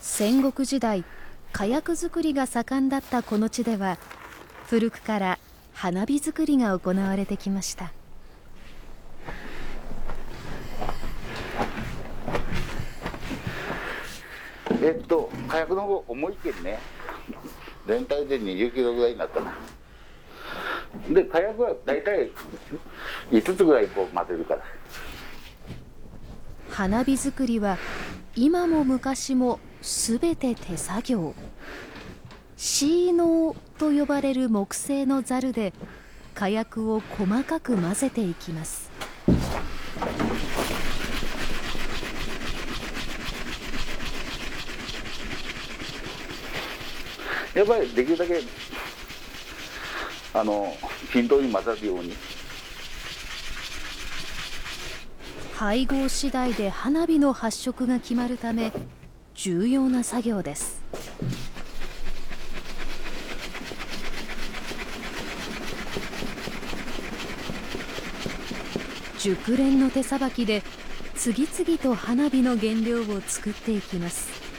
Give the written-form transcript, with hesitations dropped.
戦国時代、火薬作りが盛んだったこの地では、古くから花火作りが行われてきました。 火薬の方重いけんね、全体で20キロぐらいになったな。で、火薬は大体5つぐらいこう混ぜるから。 花火作りは今も昔もすべて手作業。シーノーと呼ばれる木製のざるで火薬を細かく混ぜていきます。 やっぱりできるだけ均等に混ざるように。 配合次第で花火の発色が決まるため重要な作業です。熟練の手さばきで次々と花火の原料を作っていきます。